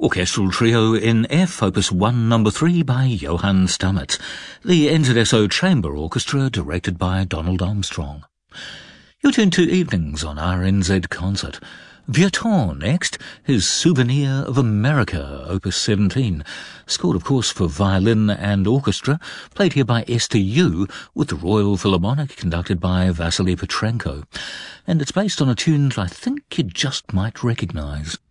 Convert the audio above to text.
Orchestral Trio in F, Opus 1, No. 3 by Johann Stamitz. The NZSO Chamber Orchestra, directed by Donald Armstrong. You're tuned to Evenings on RNZ Concert. Vieuxtemps next, his Souvenir of America, Opus 17, scored of course for violin and orchestra, played here by Esther Yu with the Royal Philharmonic, conducted by Vasily Petrenko. And it's based on a tune that I think you just might recognise.